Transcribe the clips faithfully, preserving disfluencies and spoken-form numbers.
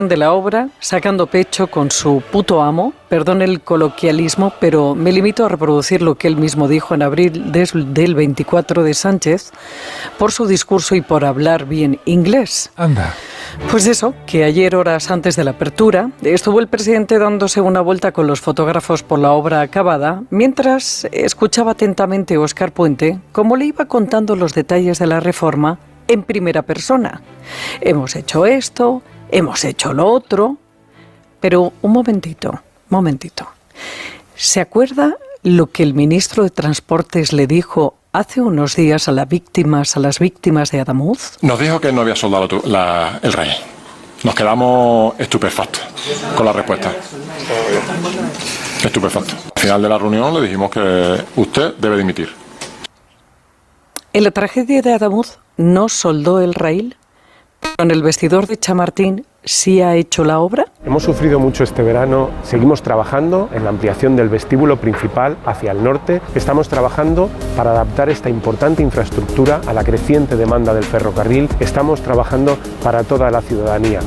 de la obra, sacando pecho con su puto amo, perdón el coloquialismo, pero me limito a reproducir lo que él mismo dijo en abril del veinticuatro de Sánchez, por su discurso y por hablar bien inglés. Anda. Pues eso, que ayer, horas antes de la apertura, estuvo el presidente dándose una vuelta con los fotógrafos por la obra acabada, mientras escuchaba atentamente a Óscar Puente cómo le iba contando los detalles de la reforma en primera persona. Hemos hecho esto, hemos hecho lo otro, pero un momentito, momentito. ¿Se acuerda lo que el ministro de Transportes le dijo hace unos días a las víctimas, a las víctimas de Adamuz? Nos dijo que no había soldado tu, la, el rey. Nos quedamos estupefactos con la respuesta. Estupefactos. Al final de la reunión le dijimos que usted debe dimitir. En la tragedia de Adamuz no soldó el raíl, pero en el vestidor de Chamartín sí ha hecho la obra. Hemos sufrido mucho este verano, seguimos trabajando en la ampliación del vestíbulo principal hacia el norte. Estamos trabajando para adaptar esta importante infraestructura a la creciente demanda del ferrocarril. Estamos trabajando para toda la ciudadanía.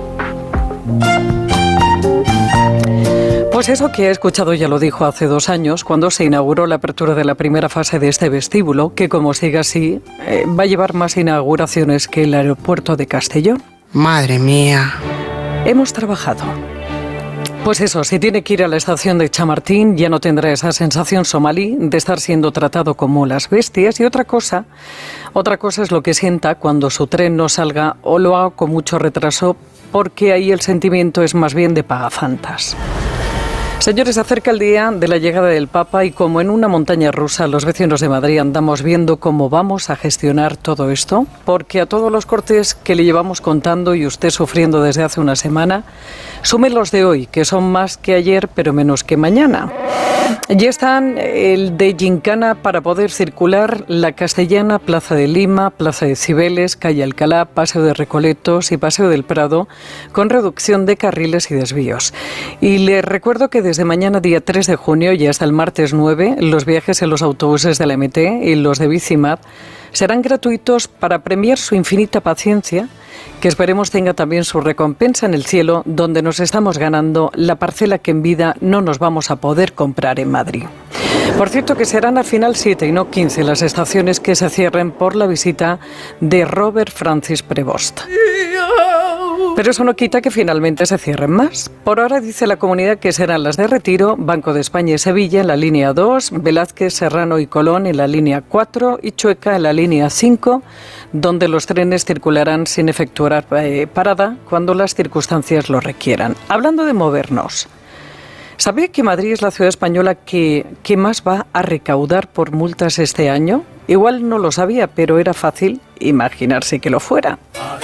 Pues eso que he escuchado ya lo dijo hace dos años, cuando se inauguró la apertura de la primera fase de este vestíbulo, que como siga así, eh, va a llevar más inauguraciones que el aeropuerto de Castellón. Madre mía. Hemos trabajado. Pues eso, si tiene que ir a la estación de Chamartín, ya no tendrá esa sensación somalí de estar siendo tratado como las bestias. Y otra cosa, otra cosa es lo que sienta cuando su tren no salga o lo haga con mucho retraso, porque ahí el sentimiento es más bien de pagafantas. Señores, acerca el día de la llegada del Papa y como en una montaña rusa los vecinos de Madrid andamos viendo cómo vamos a gestionar todo esto, porque a todos los cortes que le llevamos contando y usted sufriendo desde hace una semana, sume los de hoy, que son más que ayer pero menos que mañana. Ya están el de Gincana para poder circular la Castellana, Plaza de Lima, Plaza de Cibeles, Calle Alcalá, Paseo de Recoletos y Paseo del Prado, con reducción de carriles y desvíos. Y les recuerdo que desde mañana, día tres de junio, y hasta el martes nueve, los viajes en los autobuses de la M T y los de Bicimad serán gratuitos para premiar su infinita paciencia, que esperemos tenga también su recompensa en el cielo, donde nos estamos ganando la parcela que en vida no nos vamos a poder comprar en Madrid. Por cierto, que serán al final siete y no quince las estaciones que se cierren por la visita de Robert Francis Prevost. Pero eso no quita que finalmente se cierren más. Por ahora dice la comunidad que serán las de Retiro, Banco de España y Sevilla en la línea dos, Velázquez, Serrano y Colón en la línea cuatro y Chueca en la línea cinco, donde los trenes circularán sin efectuar eh, parada cuando las circunstancias lo requieran. Hablando de movernos, ¿sabía que Madrid es la ciudad española que, que más va a recaudar por multas este año? Igual no lo sabía, pero era fácil imaginarse que lo fuera.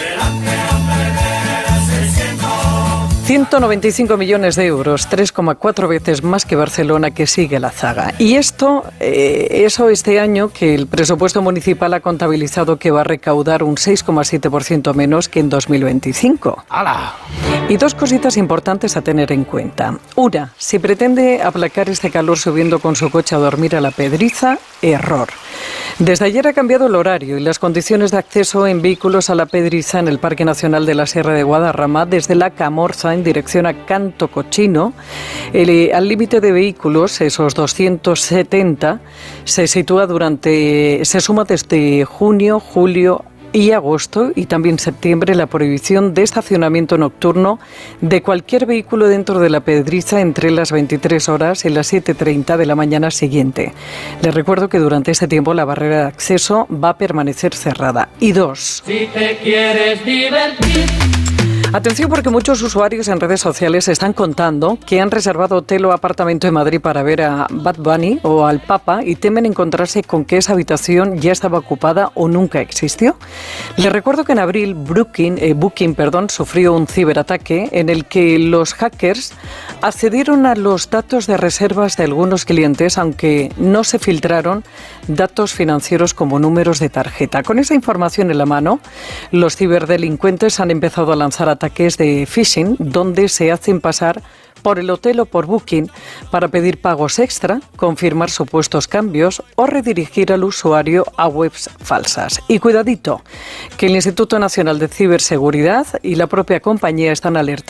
ciento noventa y cinco millones de euros, tres coma cuatro veces más que Barcelona, que sigue la zaga. Y esto, eh, eso este año, que el presupuesto municipal ha contabilizado que va a recaudar un seis coma siete por ciento menos que en dos mil veinticinco. ¡Hala! Y dos cositas importantes a tener en cuenta. Una, si pretende aplacar este calor subiendo con su coche a dormir a la Pedriza, error. Desde ayer ha cambiado el horario y las condiciones de acceso en vehículos a la Pedriza en el Parque Nacional de la Sierra de Guadarrama, desde la Camorza en dirección a Canto Cochino, el, al límite de vehículos, esos doscientos setenta, se sitúa durante, se suma desde junio, julio y agosto y también septiembre la prohibición de estacionamiento nocturno de cualquier vehículo dentro de la Pedriza entre las veintitrés horas y las siete treinta de la mañana siguiente. Les recuerdo que durante este tiempo la barrera de acceso va a permanecer cerrada. Y dos. Si te quieres divertir. Atención, porque muchos usuarios en redes sociales están contando que han reservado hotel o apartamento en Madrid para ver a Bad Bunny o al Papa y temen encontrarse con que esa habitación ya estaba ocupada o nunca existió. Les recuerdo que en abril Booking, eh, Booking perdón, sufrió un ciberataque en el que los hackers accedieron a los datos de reservas de algunos clientes, aunque no se filtraron datos financieros como números de tarjeta. Con esa información en la mano, los ciberdelincuentes han empezado a lanzar ataques ataques de phishing, donde se hacen pasar por el hotel o por Booking para pedir pagos extra, confirmar supuestos cambios o redirigir al usuario a webs falsas. Y cuidadito, que el Instituto Nacional de Ciberseguridad y la propia compañía están alertando